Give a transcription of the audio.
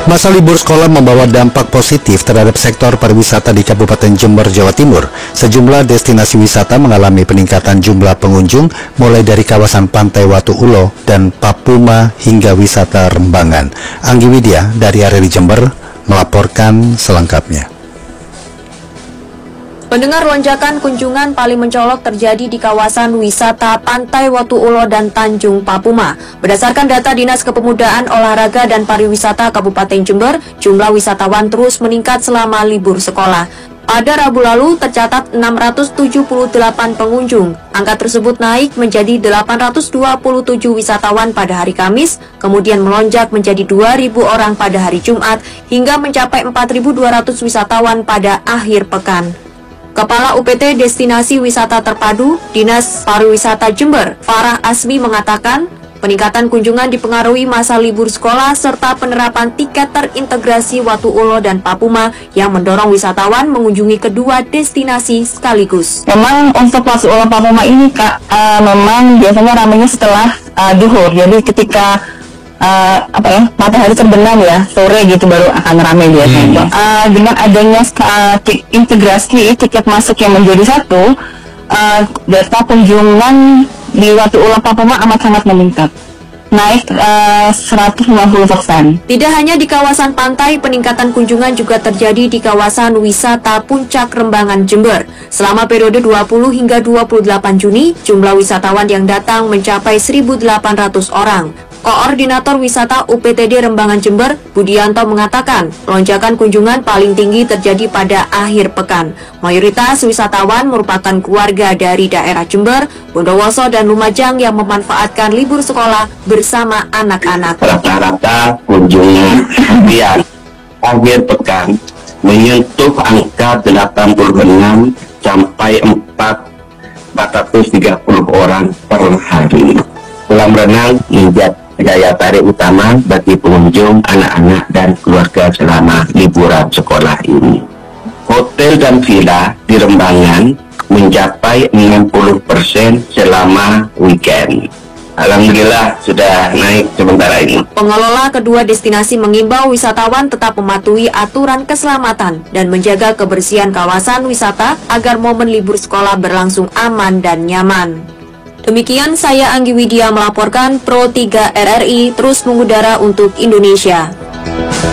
Masa libur sekolah membawa dampak positif terhadap sektor pariwisata di Kabupaten Jember, Jawa Timur. Sejumlah destinasi wisata mengalami peningkatan jumlah pengunjung, mulai dari kawasan Pantai Watu Ulo dan Papuma hingga wisata Rembangan. Anggi Widya dari RRI Jember melaporkan selengkapnya. Pendengar, lonjakan kunjungan paling mencolok terjadi di kawasan wisata Pantai Watu Ulo dan Tanjung Papuma. Berdasarkan data Dinas Kepemudaan, Olahraga dan Pariwisata Kabupaten Jember, jumlah wisatawan terus meningkat selama libur sekolah. Pada Rabu lalu tercatat 678 pengunjung. Angka tersebut naik menjadi 827 wisatawan pada hari Kamis, kemudian melonjak menjadi 2.000 orang pada hari Jumat, hingga mencapai 4.200 wisatawan pada akhir pekan. Kepala UPT Destinasi Wisata Terpadu Dinas Pariwisata Jember, Farah Asmi, mengatakan peningkatan kunjungan dipengaruhi masa libur sekolah serta penerapan tiket terintegrasi Watu Ulo dan Papuma yang mendorong wisatawan mengunjungi kedua destinasi sekaligus. Memang untuk Watu Ulo Papuma ini memang biasanya ramainya setelah duhur, jadi ketika matahari terbenam ya, sore gitu baru akan ramai biasanya. Dengan adanya integrasi tiket masuk yang menjadi satu, data kunjungan di Watu Ulo Papuma amat sangat meningkat, naik 150%. Tidak hanya di kawasan pantai, peningkatan kunjungan juga terjadi di kawasan wisata Puncak Rembangan, Jember. Selama periode 20 hingga 28 Juni, jumlah wisatawan yang datang mencapai 1.800 orang. Koordinator Wisata UPTD Rembangan Jember, Budianto, mengatakan lonjakan kunjungan paling tinggi terjadi pada akhir pekan. Mayoritas wisatawan merupakan keluarga dari daerah Jember, Bondowoso, dan Lumajang yang memanfaatkan libur sekolah bersama anak-anak. Rata-rata kunjungan harian akhir pekan menyentuh angka 86 sampai 430 orang per hari. Kolam renang menjadi daya tarik utama bagi pengunjung, anak-anak, dan keluarga selama liburan sekolah ini. Hotel dan villa di Rembangan mencapai 60% selama weekend. Alhamdulillah sudah naik sementara ini. Pengelola kedua destinasi mengimbau wisatawan tetap mematuhi aturan keselamatan dan menjaga kebersihan kawasan wisata agar momen libur sekolah berlangsung aman dan nyaman. Demikian saya Anggi Widya melaporkan Pro 3 RRI terus mengudara untuk Indonesia.